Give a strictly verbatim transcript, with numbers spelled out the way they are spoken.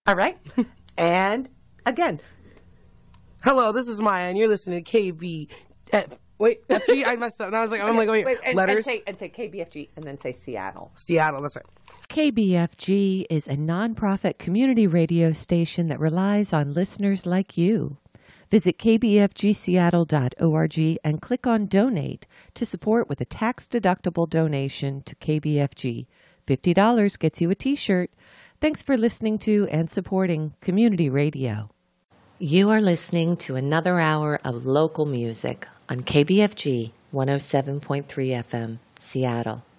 All right. And again. Hello, this is Maya, and you're listening to K B. F- wait, F G? I messed up. And I was like, I'm like, wait, wait and, letters? And say, and say K B F G, and then say Seattle. Seattle, that's right. K B F G is a nonprofit community radio station that relies on listeners like you. Visit k b f g seattle dot org and click on Donate to support with a tax-deductible donation to K B F G. fifty dollars gets you a t-shirt. Thanks for listening to and supporting community radio. You are listening to another hour of local music on K B F G one oh seven point three F M, Seattle.